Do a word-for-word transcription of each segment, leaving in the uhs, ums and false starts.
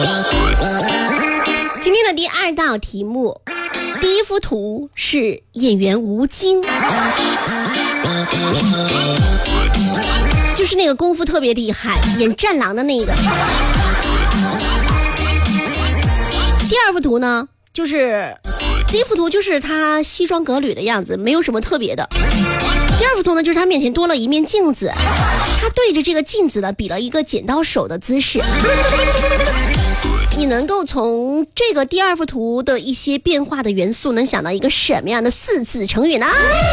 今天的第二道题目，第一幅图是演员吴京，就是那个功夫特别厉害，演战狼的那个。第二幅图呢，就是第一幅图就是他西装革履的样子，没有什么特别的。第二幅图呢，就是他面前多了一面镜子，他对着这个镜子呢比了一个剪刀手的姿势。你能够从这个第二幅图的一些变化的元素，能想到一个什么样的四字成语呢？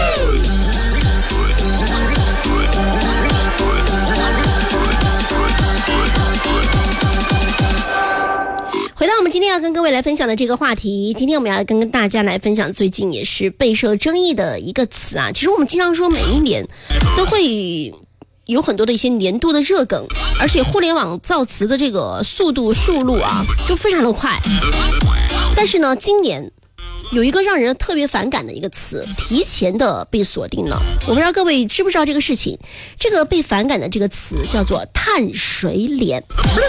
回到我们今天要跟各位来分享的这个话题，今天我们要跟大家来分享最近也是备受争议的一个词啊。其实我们经常说每一年都会有很多的一些年度的热梗，而且互联网造词的这个速度速度啊就非常的快。但是呢，今年有一个让人特别反感的一个词提前的被锁定了，我不知道各位知不知道这个事情。这个被反感的这个词叫做碳水脸。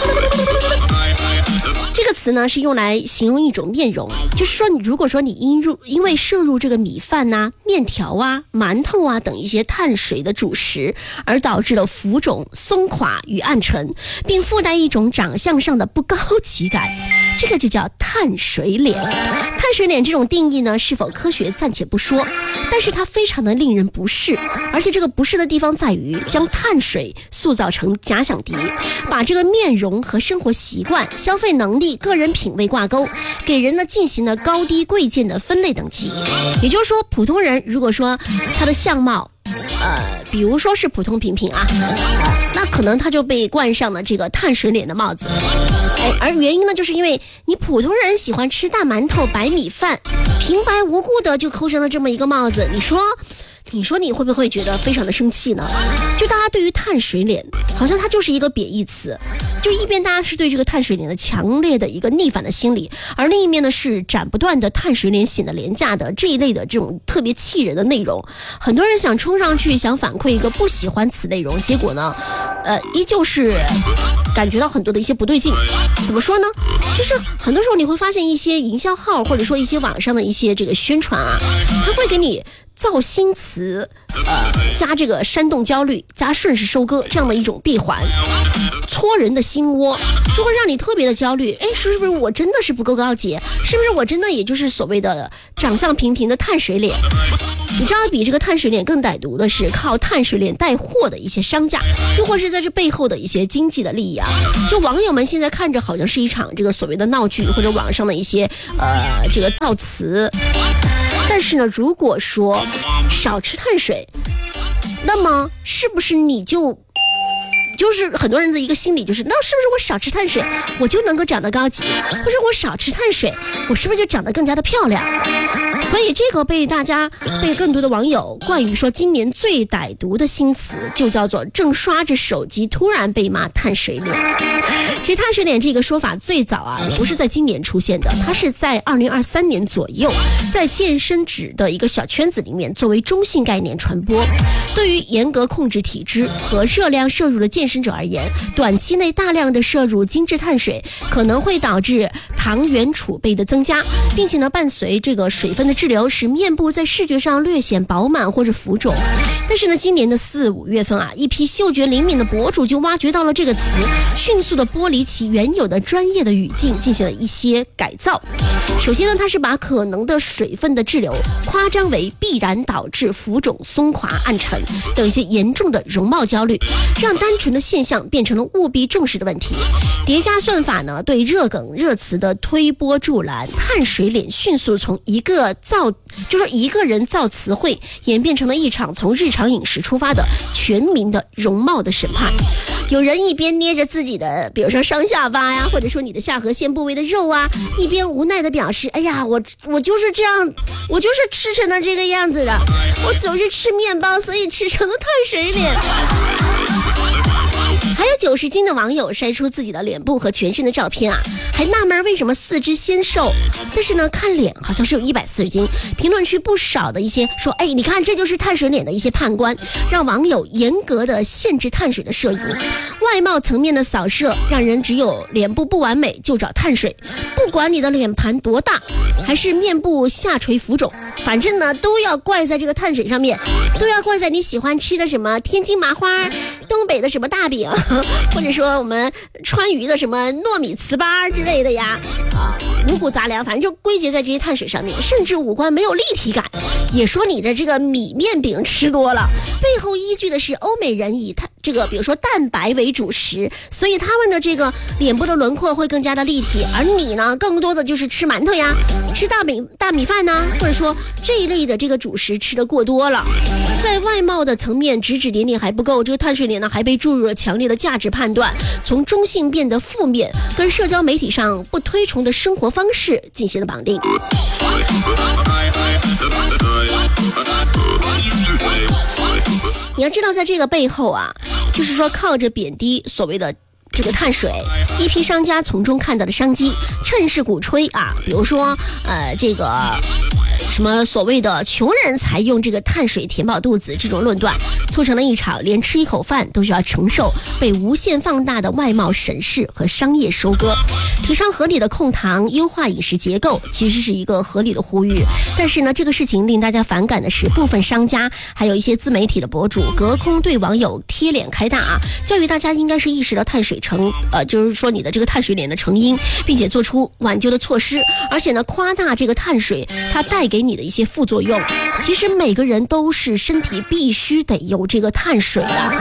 这个词呢是用来形容一种面容，就是说你如果说你因入因为摄入这个米饭啊、面条啊、馒头啊等一些碳水的主食，而导致了浮肿、松垮与暗沉，并附带一种长相上的不高级感，这个就叫碳水脸。碳水脸这种定义呢，是否科学暂且不说，但是它非常的令人不适，而且这个不适的地方在于将碳水塑造成假想敌，把这个面容和生活习惯、消费能力、个人品味挂钩，给人呢进行了高低贵贱的分类等级。也就是说，普通人如果说他的相貌呃，比如说是普通平平啊，呃，那可能他就被冠上了这个碳水脸的帽子。哎，而原因呢，就是因为你普通人喜欢吃大馒头、白米饭，平白无故的就扣上了这么一个帽子，你说你说你会不会觉得非常的生气呢？就大家对于碳水脸好像它就是一个贬义词，就一边大家是对这个碳水脸的强烈的一个逆反的心理，而另一面呢是斩不断的碳水脸显得廉价的这一类的这种特别气人的内容。很多人想冲上去想反馈一个不喜欢此内容，结果呢呃，依旧是感觉到很多的一些不对劲。怎么说呢，就是很多时候你会发现一些营销号或者说一些网上的一些这个宣传啊，它会给你造新词，呃，加这个煽动焦虑，加顺势收割这样的一种闭环，戳人的心窝，就会让你特别的焦虑。哎，是不是我真的是不够高级？是不是我真的也就是所谓的长相平平的碳水脸？你知道比这个碳水脸更歹毒的是靠碳水脸带货的一些商家，又或是在这背后的一些经济的利益啊。就网友们现在看着好像是一场这个所谓的闹剧，或者网上的一些呃这个造词。但是呢，如果说少吃碳水，那么是不是你就就是很多人的一个心理就是，那是不是我少吃碳水我就能够长得高级，或者我少吃碳水我是不是就长得更加的漂亮？所以这个被大家被更多的网友冠于说今年最歹毒的新词，就叫做正刷着手机突然被骂碳水脸。其实碳水脸这个说法最早啊不是在今年出现的，它是在二零二三年左右在健身指的一个小圈子里面作为中性概念传播。对于严格控制体脂和热量摄入的健身者而言，短期内大量的摄入精致碳水可能会导致糖原储备的增加，并且呢伴随这个水分的滞留，使面部在视觉上略显饱满或者浮肿。但是呢，今年的四五月份啊，一批嗅觉灵敏的博主就挖掘到了这个词，迅速的剥离其原有的专业的语境，进行了一些改造。首先呢，它是把可能的水分的滞留夸张为必然导致浮肿、松垮、暗沉等一些严重的容貌焦虑，让单纯的现象变成了务必重视的问题。叠加算法呢，对热梗热词的推波助澜，碳水脸迅速从一个造就是一个人造词汇演变成了一场从日常饮食出发的全民的容貌的审判。有人一边捏着自己的比如说上下巴呀，或者说你的下颌线部位的肉啊，一边无奈的表示，哎呀，我我就是这样，我就是吃成了这个样子的，我总是吃面包，所以吃成了碳水脸。 还有九十斤的网友晒出自己的脸部和全身的照片啊，还纳闷为什么四肢纤瘦，但是呢看脸好像是有一百四十斤。评论区不少的一些说，哎，你看这就是碳水脸的一些判官，让网友严格的限制碳水的摄入。外貌层面的扫射，让人只有脸部不完美就找碳水，不管你的脸盘多大，还是面部下垂浮肿，反正呢都要怪在这个碳水上面，都要怪在你喜欢吃的什么天津麻花、东北的什么大饼，或者说我们川渝的什么糯米糍粑之类的呀，啊，五谷杂粮，反正就归结在这些碳水上面，甚至五官没有立体感，也说你的这个米面饼吃多了，背后依据的是欧美人以碳这个比如说蛋白为主食，所以他们的这个脸部的轮廓会更加的立体，而你呢更多的就是吃馒头呀，吃大饼大米饭呐，或者说这一类的这个主食吃得过多了。在外貌的层面指指点点还不够，这个碳水脸呢还被注入了强烈的价值判断，从中性变得负面，跟社交媒体上不推崇的生活方式进行了绑定。你要知道在这个背后啊，就是说靠着贬低所谓的这个碳水，一批商家从中看到的商机，趁势鼓吹啊，比如说呃这个什么所谓的穷人才用这个碳水填饱肚子这种论断，促成了一场连吃一口饭都需要承受被无限放大的外貌审视和商业收割。提倡合理的控糖，优化饮食结构，其实是一个合理的呼吁。但是呢，这个事情令大家反感的是，部分商家还有一些自媒体的博主隔空对网友贴脸开大啊，教育大家应该是意识到碳水成呃，就是说你的这个碳水脸的成因，并且做出挽救的措施。而且呢，夸大这个碳水它带给你的一些副作用。其实每个人都是身体必须得有这个碳水的。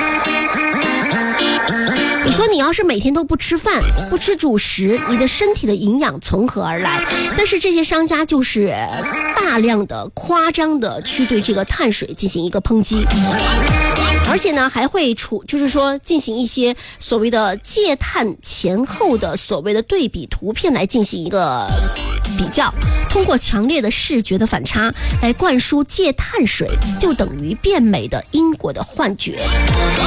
你说你要是每天都不吃饭不吃主食，你的身体的营养从何而来？但是这些商家就是大量的夸张的去对这个碳水进行一个抨击，而且呢还会处就是说进行一些所谓的戒碳前后的所谓的对比图片来进行一个比较，通过强烈的视觉的反差来灌输戒碳水就等于变美的因果的幻觉。